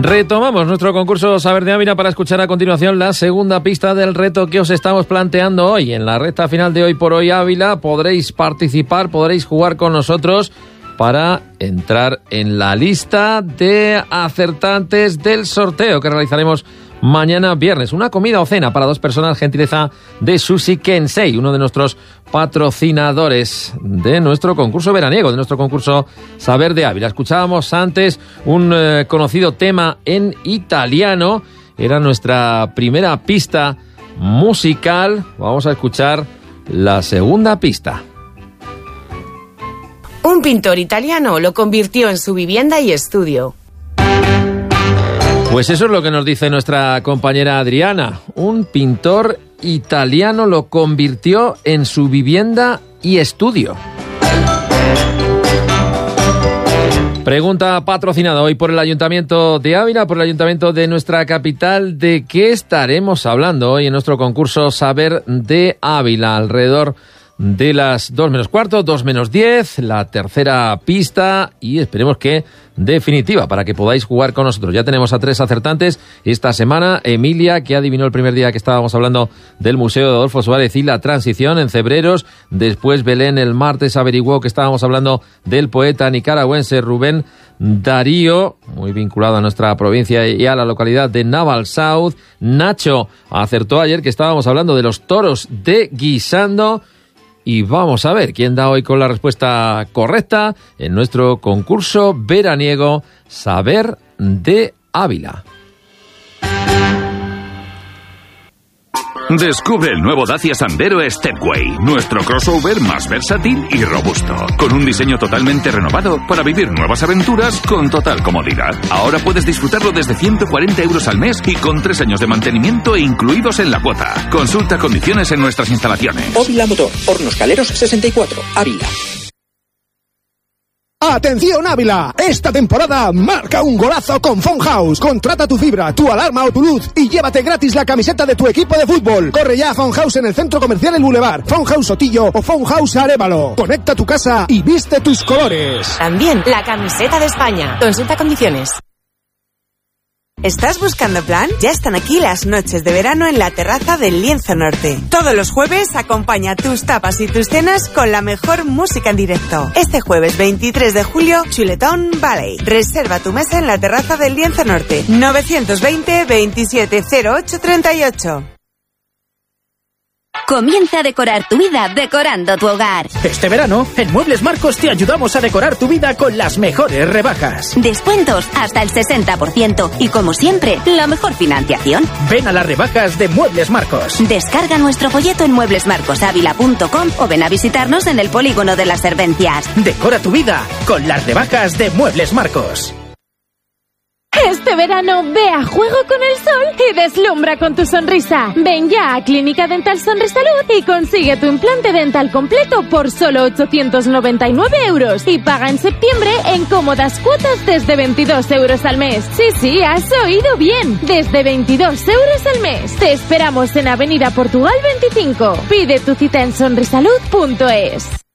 Retomamos nuestro concurso Saber de Ávila para escuchar a continuación la segunda pista del reto que os estamos planteando hoy. En la recta final de Hoy por Hoy Ávila podréis participar, podréis jugar con nosotros para entrar en la lista de acertantes del sorteo que realizaremos mañana viernes. Una comida o cena para 2 personas, gentileza de Sushi Kensei, uno de nuestros patrocinadores de nuestro concurso veraniego, de nuestro concurso Saber de Ávila. Escuchábamos antes un conocido tema en italiano. Era nuestra primera pista musical. Vamos a escuchar la segunda pista. Un pintor italiano lo convirtió en su vivienda y estudio. Pues eso es lo que nos dice nuestra compañera Adriana. Un pintor italiano lo convirtió en su vivienda y estudio. Pregunta patrocinada hoy por el Ayuntamiento de Ávila, por el Ayuntamiento de nuestra capital. ¿De qué estaremos hablando hoy en nuestro concurso Saber de Ávila? Alrededor de las 2 menos cuarto, 2 menos 10, la tercera pista y esperemos que definitiva para que podáis jugar con nosotros. Ya tenemos a 3 acertantes esta semana. Emilia, que adivinó el primer día que estábamos hablando del Museo de Adolfo Suárez y la transición en Cebreros. Después Belén el martes averiguó que estábamos hablando del poeta nicaragüense Rubén Darío, muy vinculado a nuestra provincia y a la localidad de Navalsouth. Nacho acertó ayer que estábamos hablando de los toros de Guisando. Y vamos a ver quién da hoy con la respuesta correcta en nuestro concurso veraniego Saber de Ávila. Descubre el nuevo Dacia Sandero Stepway, nuestro crossover más versátil y robusto, con un diseño totalmente renovado para vivir nuevas aventuras con total comodidad. Ahora puedes disfrutarlo desde 140 euros al mes y con 3 años de mantenimiento incluidos en la cuota. Consulta condiciones en nuestras instalaciones. Ávila Motor, Hornos Caleros 64, Ávila. ¡Atención Ávila! Esta temporada marca un golazo con Phone House. Contrata tu fibra, tu alarma o tu luz y llévate gratis la camiseta de tu equipo de fútbol. Corre ya a Phone House en el Centro Comercial El Boulevard, Phone House Sotillo o Phone House Arévalo. Conecta tu casa y viste tus colores. También la camiseta de España. Consulta condiciones. ¿Estás buscando plan? Ya están aquí las noches de verano en la terraza del Lienzo Norte. Todos los jueves acompaña tus tapas y tus cenas con la mejor música en directo. Este jueves 23 de julio, Chuletón Valley. Reserva tu mesa en la terraza del Lienzo Norte. 920 27 08 38. Comienza a decorar tu vida decorando tu hogar. Este verano, en Muebles Marcos te ayudamos a decorar tu vida con las mejores rebajas. Descuentos hasta el 60% y, como siempre, la mejor financiación. Ven a las rebajas de Muebles Marcos. Descarga nuestro folleto en mueblesmarcosavila.com o ven a visitarnos en el Polígono de las Servencias. Decora tu vida con las rebajas de Muebles Marcos. Este verano ve a juego con el sol y deslumbra con tu sonrisa. Ven ya a Clínica Dental Sonrisalud y consigue tu implante dental completo por solo 899 euros y paga en septiembre en cómodas cuotas desde 22 euros al mes. Sí, has oído bien, desde 22 euros al mes. Te esperamos en Avenida Portugal 25. Pide tu cita en sonrisalud.es.